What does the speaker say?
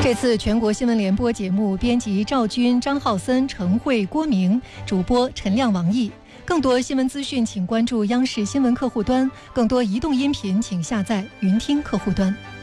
这次全国新闻联播节目编辑赵军、张浩森、陈慧、郭明，主播陈亮、王毅。更多新闻资讯请关注央视新闻客户端，更多移动音频请下载云听客户端。